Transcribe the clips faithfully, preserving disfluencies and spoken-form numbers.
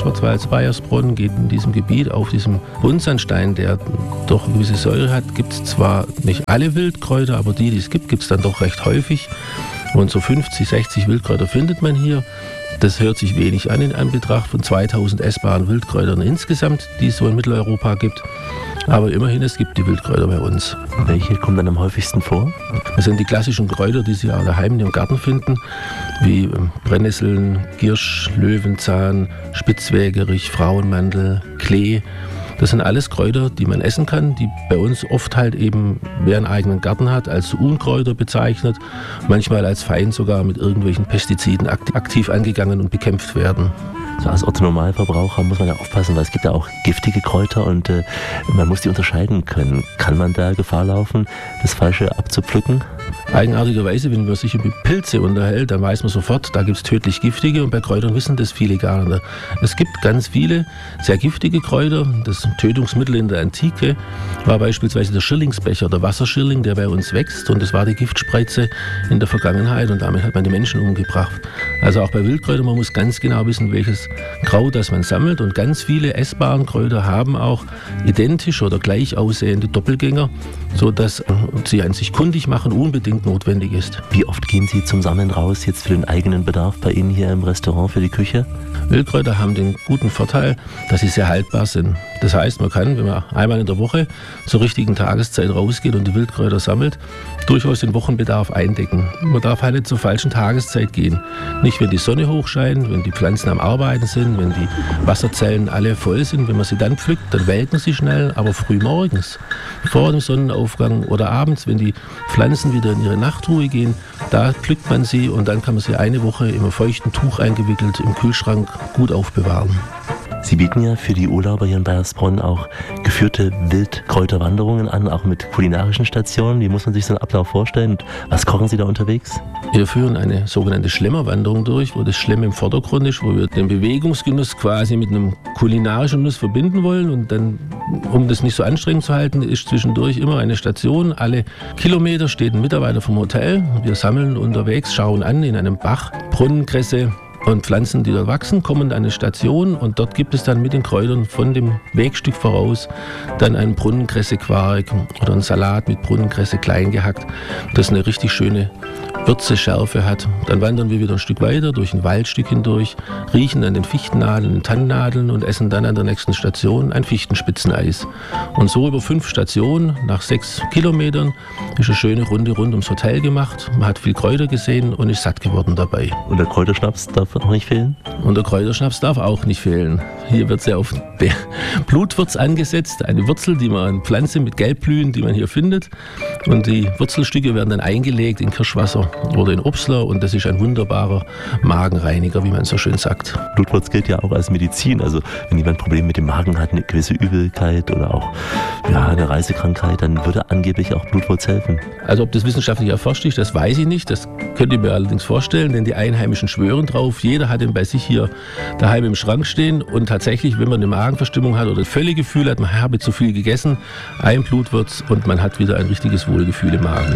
Schwarzwalds Baiersbronn, geht in diesem Gebiet auf diesem Buntsandstein, der doch eine gewisse Säure hat, gibt es zwar nicht alle Wildkräuter, aber die, die es gibt, gibt es dann doch recht häufig. Und so fünfzig, sechzig Wildkräuter findet man hier. Das hört sich wenig an in Anbetracht von zweitausend essbaren Wildkräutern insgesamt, die es so in Mitteleuropa gibt. Aber immerhin, es gibt die Wildkräuter bei uns. Welche kommen dann am häufigsten vor? Das sind die klassischen Kräuter, die Sie auch daheim im Garten finden, wie Brennnesseln, Giersch, Löwenzahn, Spitzwegerich, Frauenmantel, Klee. Das sind alles Kräuter, die man essen kann, die bei uns oft halt eben, wer einen eigenen Garten hat, als Unkräuter bezeichnet, manchmal als Feind sogar mit irgendwelchen Pestiziden aktiv angegangen und bekämpft werden. So als Otto-Normalverbraucher muss man ja aufpassen, weil es gibt ja auch giftige Kräuter und äh, man muss die unterscheiden können. Kann man da Gefahr laufen, das Falsche abzupflücken? Eigenartigerweise, wenn man sich über Pilze unterhält, dann weiß man sofort, da gibt es tödlich giftige und bei Kräutern wissen das viele gar nicht. Es gibt ganz viele sehr giftige Kräuter. Das Tötungsmittel in der Antike war beispielsweise der Schirlingsbecher, der Wasserschirling, der bei uns wächst, und das war die Giftspreize in der Vergangenheit und damit hat man die Menschen umgebracht. Also auch bei Wildkräutern, man muss ganz genau wissen, welches Kraut das man sammelt, und ganz viele essbaren Kräuter haben auch identisch oder gleich aussehende Doppelgänger, sodass sie an sich kundig machen unbedingt notwendig ist. Wie oft gehen Sie zum Sammeln raus, jetzt für den eigenen Bedarf bei Ihnen hier im Restaurant für die Küche? Wildkräuter haben den guten Vorteil, dass sie sehr haltbar sind. Das heißt, man kann, wenn man einmal in der Woche zur richtigen Tageszeit rausgeht und die Wildkräuter sammelt, durchaus den Wochenbedarf eindecken. Man darf halt nicht zur falschen Tageszeit gehen. Nicht, wenn die Sonne hochscheint, wenn die Pflanzen am Arbeiten sind, wenn die Wasserzellen alle voll sind. Wenn man sie dann pflückt, dann welken sie schnell, aber früh morgens, vor dem Sonnenaufgang oder abends, wenn die Pflanzen wieder in ihre Nachtruhe gehen, da pflückt man sie und dann kann man sie eine Woche im feuchten Tuch eingewickelt im Kühlschrank gut aufbewahren. Sie bieten ja für die Urlauber hier in Baiersbronn auch geführte Wildkräuterwanderungen an, auch mit kulinarischen Stationen. Wie muss man sich so einen Ablauf vorstellen? Und was kochen Sie da unterwegs? Wir führen eine sogenannte Schlemmerwanderung durch, wo das Schlemmen im Vordergrund ist, wo wir den Bewegungsgenuss quasi mit einem kulinarischen Genuss verbinden wollen. Und dann, um das nicht so anstrengend zu halten, ist zwischendurch immer eine Station. Alle Kilometer steht ein Mitarbeiter vom Hotel. Wir sammeln unterwegs, schauen an in einem Bach Brunnenkresse und Pflanzen, die dort wachsen, kommen an eine Station, und dort gibt es dann mit den Kräutern von dem Wegstück voraus dann einen Brunnenkresse-Quark oder einen Salat mit Brunnenkresse klein gehackt, das eine richtig schöne Würze, Schärfe hat. Dann wandern wir wieder ein Stück weiter durch ein Waldstück hindurch, riechen an den Fichtennadeln, den Tannennadeln und essen dann an der nächsten Station ein Fichtenspitzeneis. Und so über fünf Stationen, nach sechs Kilometern, ist eine schöne Runde rund ums Hotel gemacht. Man hat viel Kräuter gesehen und ist satt geworden dabei. Und der Kräuterschnaps darf auch nicht fehlen? Und der Kräuterschnaps darf auch nicht fehlen. Hier wird sehr auf Blutwurz angesetzt, eine Wurzel, die man, eine Pflanze mit Gelbblühen, die man hier findet. Und die Wurzelstücke werden dann eingelegt in Kirschwasser oder in Obstler, und das ist ein wunderbarer Magenreiniger, wie man so schön sagt. Blutwurz gilt ja auch als Medizin. Also wenn jemand Probleme mit dem Magen hat, eine gewisse Übelkeit oder auch ja, eine Reisekrankheit, dann würde angeblich auch Blutwurz helfen. Also ob das wissenschaftlich erforscht ist, das weiß ich nicht. Das könnte ich mir allerdings vorstellen, denn die Einheimischen schwören drauf. Jeder hat ihn bei sich hier daheim im Schrank stehen, und tatsächlich, wenn man eine Magenverstimmung hat oder Völlegefühl hat, man habe zu viel gegessen, ein Blutwurz und man hat wieder ein richtiges Wohlgefühl im Magen.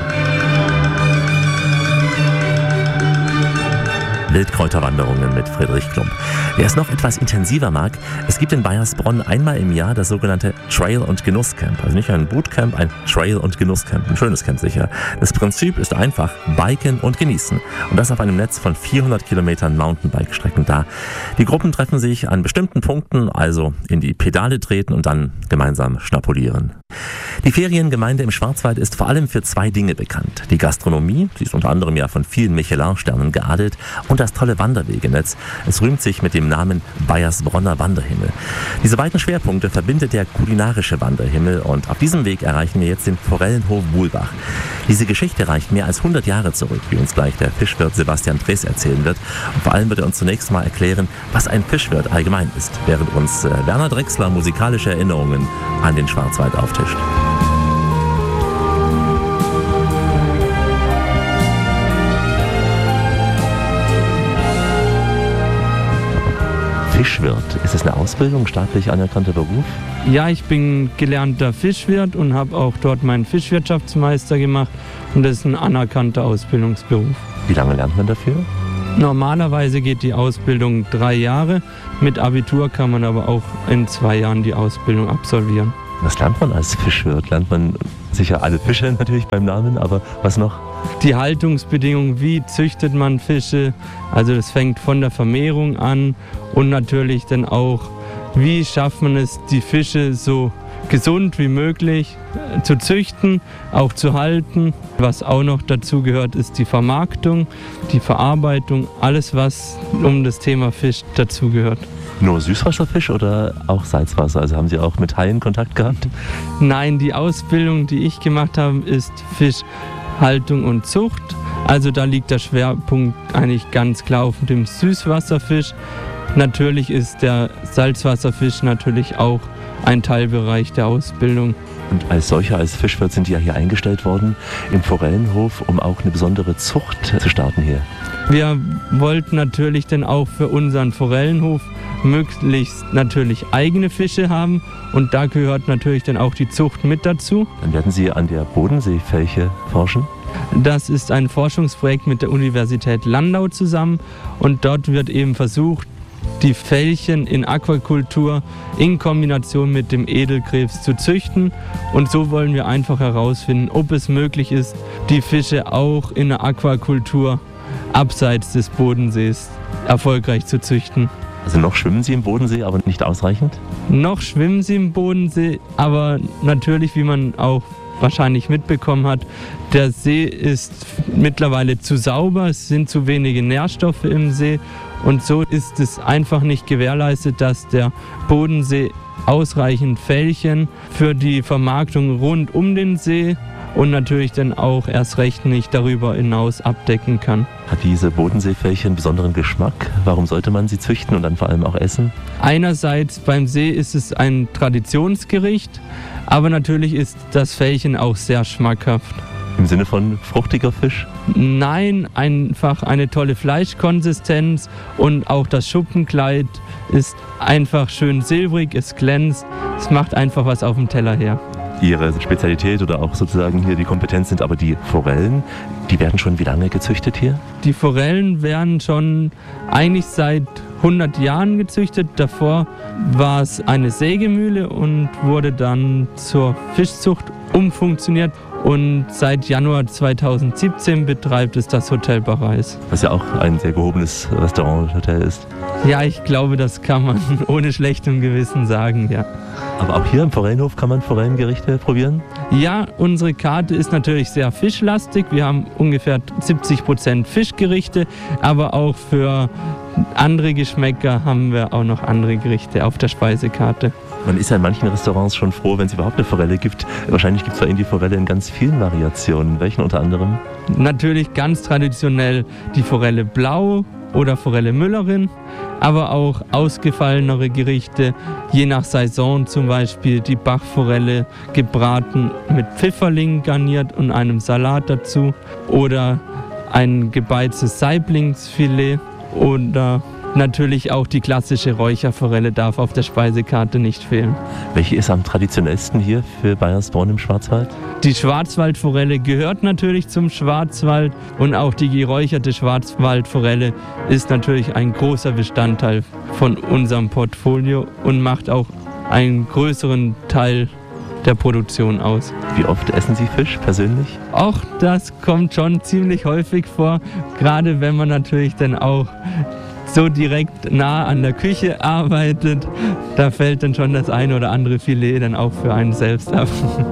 Wildkräuterwanderungen mit Friedrich Klump. Wer es noch etwas intensiver mag, es gibt in Baiersbronn einmal im Jahr das sogenannte Trail- und Genusscamp. Also nicht ein Bootcamp, ein Trail- und Genusscamp. Ein schönes Camp sicher. Das Prinzip ist einfach biken und genießen. Und das auf einem Netz von vierhundert Kilometern Mountainbike-Strecken da. Die Gruppen treffen sich an bestimmten Punkten, also in die Pedale treten und dann gemeinsam schnapulieren. Die Feriengemeinde im Schwarzwald ist vor allem für zwei Dinge bekannt. Die Gastronomie, sie ist unter anderem ja von vielen Michelin-Sternen geadelt, und das tolle Wanderwegenetz. Es rühmt sich mit dem Namen Baiersbronner Wanderhimmel. Diese beiden Schwerpunkte verbindet der kulinarische Wanderhimmel, und auf diesem Weg erreichen wir jetzt den Forellenhof Buhlbach. Diese Geschichte reicht mehr als hundert Jahre zurück, wie uns gleich der Fischwirt Sebastian Drees erzählen wird. Und vor allem wird er uns zunächst mal erklären, was ein Fischwirt allgemein ist, während uns äh, Werner Drechsler musikalische Erinnerungen an den Schwarzwald auftischt. Fischwirt, ist das eine Ausbildung, staatlich anerkannter Beruf? Ja, ich bin gelernter Fischwirt und habe auch dort meinen Fischwirtschaftsmeister gemacht, und das ist ein anerkannter Ausbildungsberuf. Wie lange lernt man dafür? Normalerweise geht die Ausbildung drei Jahre. Mit Abitur kann man aber auch in zwei Jahren die Ausbildung absolvieren. Was lernt man als Fischwirt? Lernt man sicher alle Fische natürlich beim Namen, aber was noch? Die Haltungsbedingungen, wie züchtet man Fische? Also das fängt von der Vermehrung an und natürlich dann auch, wie schafft man es, die Fische so gesund wie möglich zu züchten, auch zu halten. Was auch noch dazu gehört, ist die Vermarktung, die Verarbeitung, alles was um das Thema Fisch dazugehört. Nur Süßwasserfisch oder auch Salzwasser? Also haben Sie auch mit Haien Kontakt gehabt? Nein, die Ausbildung, die ich gemacht habe, ist Fischhaltung und Zucht. Also da liegt der Schwerpunkt eigentlich ganz klar auf dem Süßwasserfisch. Natürlich ist der Salzwasserfisch natürlich auch ein Teilbereich der Ausbildung. Und als solcher, als Fischwirt sind die ja hier eingestellt worden im Forellenhof, um auch eine besondere Zucht zu starten hier. Wir wollten natürlich dann auch für unseren Forellenhof möglichst natürlich eigene Fische haben und da gehört natürlich dann auch die Zucht mit dazu. Dann werden Sie an der Bodenseefelche forschen? Das ist ein Forschungsprojekt mit der Universität Landau zusammen und dort wird eben versucht, die Felchen in Aquakultur in Kombination mit dem Edelkrebs zu züchten. Und so wollen wir einfach herausfinden, ob es möglich ist, die Fische auch in der Aquakultur abseits des Bodensees erfolgreich zu züchten. Also noch schwimmen Sie im Bodensee, aber nicht ausreichend? Noch schwimmen sie im Bodensee, aber natürlich, wie man auch wahrscheinlich mitbekommen hat, der See ist mittlerweile zu sauber, es sind zu wenige Nährstoffe im See und so ist es einfach nicht gewährleistet, dass der Bodensee ausreichend Felchen für die Vermarktung rund um den See und natürlich dann auch erst recht nicht darüber hinaus abdecken kann. Hat diese Bodenseefelche einen besonderen Geschmack? Warum sollte man sie züchten und dann vor allem auch essen? Einerseits beim See ist es ein Traditionsgericht, aber natürlich ist das Felchen auch sehr schmackhaft. Im Sinne von fruchtiger Fisch? Nein, einfach eine tolle Fleischkonsistenz und auch das Schuppenkleid ist einfach schön silbrig, es glänzt, es macht einfach was auf dem Teller her. Ihre Spezialität oder auch sozusagen hier die Kompetenz sind aber die Forellen. Die werden schon wie lange gezüchtet hier? Die Forellen werden schon eigentlich seit hundert Jahren gezüchtet. Davor war es eine Sägemühle und wurde dann zur Fischzucht umfunktioniert. Und seit Januar zweitausendsiebzehn betreibt es das Hotel Bareis. Was ja auch ein sehr gehobenes Restaurant-Hotel ist. Ja, ich glaube, das kann man ohne schlechtem Gewissen sagen, ja. Aber auch hier im Forellenhof kann man Forellengerichte probieren? Ja, unsere Karte ist natürlich sehr fischlastig. Wir haben ungefähr siebzig Prozent Fischgerichte, aber auch für andere Geschmäcker haben wir auch noch andere Gerichte auf der Speisekarte. Man ist ja in manchen Restaurants schon froh, wenn es überhaupt eine Forelle gibt. Wahrscheinlich gibt es bei Ihnen die Forelle in ganz vielen Variationen. Welchen unter anderem? Natürlich ganz traditionell die Forelle Blau oder Forelle Müllerin, aber auch ausgefallenere Gerichte, je nach Saison zum Beispiel die Bachforelle gebraten mit Pfifferlingen garniert und einem Salat dazu oder ein gebeiztes Saiblingsfilet oder natürlich auch die klassische Räucherforelle darf auf der Speisekarte nicht fehlen. Welche ist am traditionellsten hier für Baiersbronn im Schwarzwald? Die Schwarzwaldforelle gehört natürlich zum Schwarzwald und auch die geräucherte Schwarzwaldforelle ist natürlich ein großer Bestandteil von unserem Portfolio und macht auch einen größeren Teil der Produktion aus. Wie oft essen Sie Fisch persönlich? Auch das kommt schon ziemlich häufig vor, gerade wenn man natürlich dann auch so direkt nah an der Küche arbeitet, da fällt dann schon das eine oder andere Filet dann auch für einen selbst ab.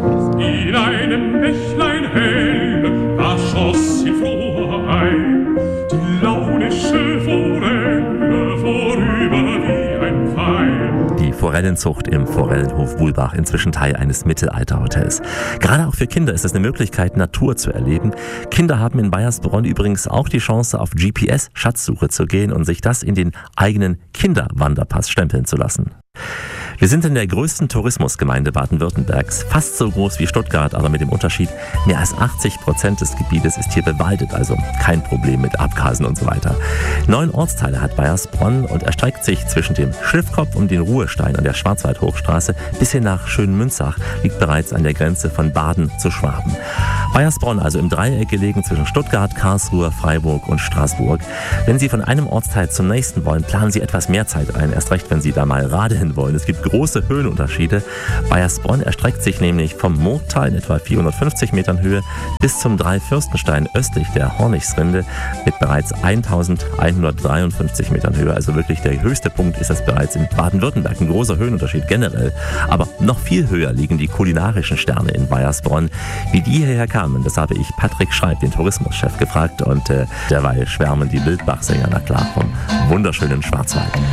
In einem Bächlein hell, da schoss sie froh ein, die launische Forelle vorüber wie ein Pfeil. Die Forellenzucht im Forellenhof Buhlbach, inzwischen Teil eines Mittelalterhotels. Gerade auch für Kinder ist es eine Möglichkeit, Natur zu erleben. Kinder haben in Baiersbronn übrigens auch die Chance, auf G P S-Schatzsuche zu gehen und sich das in den eigenen Kinderwanderpass stempeln zu lassen. Wir sind in der größten Tourismusgemeinde Baden-Württembergs, fast so groß wie Stuttgart, aber mit dem Unterschied, mehr als achtzig Prozent des Gebietes ist hier bewaldet, also kein Problem mit Abgasen und so weiter. Neun Ortsteile hat Baiersbronn und erstreckt sich zwischen dem Schliffkopf und den Ruhestein an der Schwarzwaldhochstraße bis hin nach Schönmünzach, liegt bereits an der Grenze von Baden zu Schwaben. Baiersbronn, also im Dreieck gelegen zwischen Stuttgart, Karlsruhe, Freiburg und Straßburg. Wenn Sie von einem Ortsteil zum nächsten wollen, planen Sie etwas mehr Zeit ein, erst recht, wenn Sie da mal radeln wollen. Es gibt große Höhenunterschiede. Baiersbronn erstreckt sich nämlich vom Murgtal in etwa vierhundertfünfzig Metern Höhe bis zum Dreifürstenstein östlich der Hornichsrinde mit bereits eintausendeinhundertdreiundfünfzig Metern Höhe. Also wirklich der höchste Punkt ist das bereits in Baden-Württemberg. Ein großer Höhenunterschied generell. Aber noch viel höher liegen die kulinarischen Sterne in Baiersbronn. Wie die hierher kamen, das habe ich Patrick Schreib, den Tourismuschef, gefragt. Und äh, derweil schwärmen die Wildbachsänger, na klar, vom wunderschönen Schwarzwald.